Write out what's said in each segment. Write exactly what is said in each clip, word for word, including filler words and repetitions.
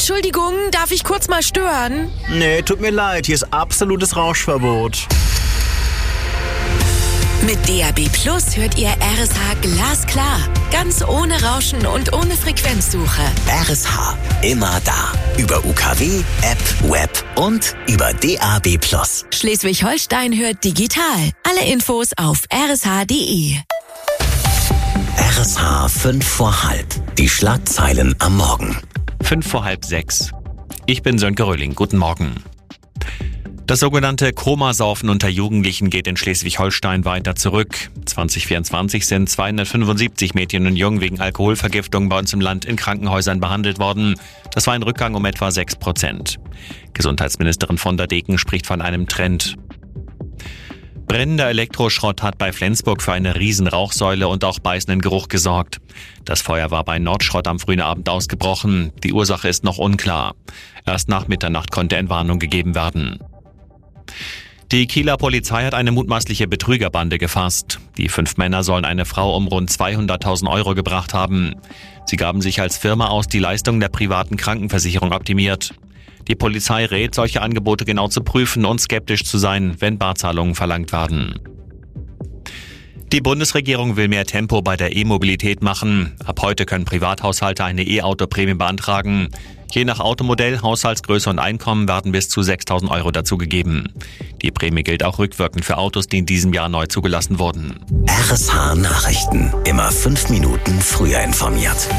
Entschuldigung, darf ich kurz mal stören? Nee, tut mir leid, hier ist absolutes Rauschverbot. Mit D A B Plus hört ihr R S H glasklar. Ganz ohne Rauschen und ohne Frequenzsuche. R S H, immer da. Über U K W, App, Web und über D A B Plus. Schleswig-Holstein hört digital. Alle Infos auf r s h punkt d e. R S H fünf vor halb. Die Schlagzeilen am Morgen. Fünf vor halb sechs. Ich bin Sönke Röhling. Guten Morgen. Das sogenannte Komasaufen unter Jugendlichen geht in Schleswig-Holstein weiter zurück. zwanzig vierundzwanzig sind zweihundertfünfundsiebzig Mädchen und Jungen wegen Alkoholvergiftung bei uns im Land in Krankenhäusern behandelt worden. Das war ein Rückgang um etwa sechs Prozent. Gesundheitsministerin von der Degen spricht von einem Trend. Brennender Elektroschrott hat bei Flensburg für eine riesen Rauchsäule und auch beißenden Geruch gesorgt. Das Feuer war bei Nordschrott am frühen Abend ausgebrochen. Die Ursache ist noch unklar. Erst nach Mitternacht konnte Entwarnung gegeben werden. Die Kieler Polizei hat eine mutmaßliche Betrügerbande gefasst. Die fünf Männer sollen eine Frau um rund zweihunderttausend Euro gebracht haben. Sie gaben sich als Firma aus, die Leistung der privaten Krankenversicherung optimiert. Die Polizei rät, solche Angebote genau zu prüfen und skeptisch zu sein, wenn Barzahlungen verlangt werden. Die Bundesregierung will mehr Tempo bei der E-Mobilität machen. Ab heute können Privathaushalte eine E-Auto-Prämie beantragen. Je nach Automodell, Haushaltsgröße und Einkommen werden bis zu sechstausend Euro dazugegeben. Die Prämie gilt auch rückwirkend für Autos, die in diesem Jahr neu zugelassen wurden. R S H Nachrichten. Immer fünf Minuten früher informiert.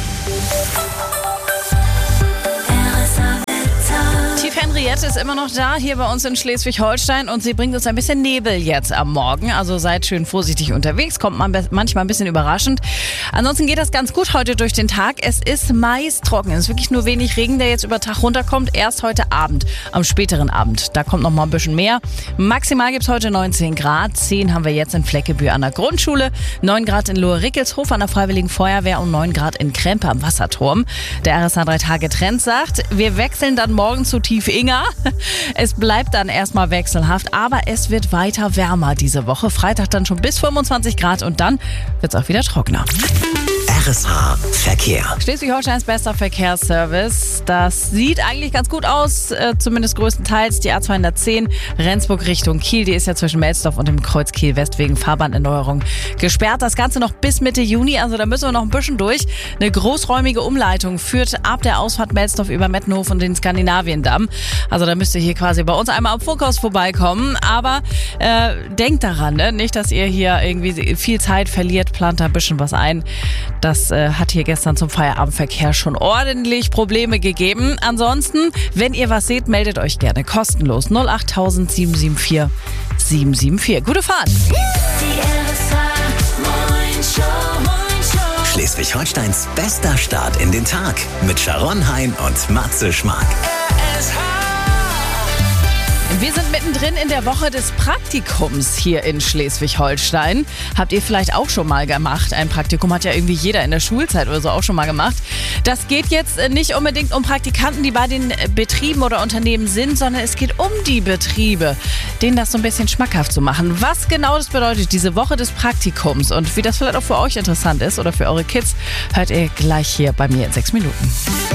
Henriette ist immer noch da, hier bei uns in Schleswig-Holstein, und sie bringt uns ein bisschen Nebel jetzt am Morgen. Also seid schön vorsichtig unterwegs, kommt man manchmal ein bisschen überraschend. Ansonsten geht das ganz gut heute durch den Tag. Es ist meist trocken, es ist wirklich nur wenig Regen, der jetzt über Tag runterkommt. Erst heute Abend, am späteren Abend, da kommt noch mal ein bisschen mehr. Maximal gibt es heute neunzehn Grad, zehn haben wir jetzt in Fleckebühl an der Grundschule, neun Grad in Lohe-Rickelshof an der Freiwilligen Feuerwehr und neun Grad in Krempe am Wasserturm. Der R S H drei Tage Trend sagt, wir wechseln dann morgen zu Tief Inga. Es bleibt dann erstmal wechselhaft, aber es wird weiter wärmer diese Woche. Freitag dann schon bis fünfundzwanzig Grad und dann wird es auch wieder trockener. R S H Verkehr. Schleswig-Holsteins bester Verkehrsservice. Das sieht eigentlich ganz gut aus, äh, zumindest größtenteils. Die A zweihundertzehn Rendsburg Richtung Kiel, die ist ja zwischen Melsdorf und dem Kreuz Kiel West wegen Fahrbahnerneuerung gesperrt. Das Ganze noch bis Mitte Juni, also da müssen wir noch ein bisschen durch. Eine großräumige Umleitung führt ab der Ausfahrt Melsdorf über Mettenhof und den Skandinaviendamm. Also da müsst ihr hier quasi bei uns einmal am Funkhaus vorbeikommen. Aber äh, denkt daran, ne? Nicht, dass ihr hier irgendwie viel Zeit verliert, plant da ein bisschen was ein. Das äh, hat hier gestern zum Feierabendverkehr schon ordentlich Probleme gegeben. Ansonsten, wenn ihr was seht, meldet euch gerne kostenlos. null acht tausend sieben sieben vier sieben sieben vier. Gute Fahrt! Schleswig-Holsteins bester Start in den Tag mit Sharon Hein und Matze Schmark. Wir sind mittendrin in der Woche des Praktikums hier in Schleswig-Holstein. Habt ihr vielleicht auch schon mal gemacht? Ein Praktikum hat ja irgendwie jeder in der Schulzeit oder so auch schon mal gemacht. Das geht jetzt nicht unbedingt um Praktikanten, die bei den Betrieben oder Unternehmen sind, sondern es geht um die Betriebe, denen das so ein bisschen schmackhaft zu machen. Was genau das bedeutet, diese Woche des Praktikums, und wie das vielleicht auch für euch interessant ist oder für eure Kids, hört ihr gleich hier bei mir in sechs Minuten.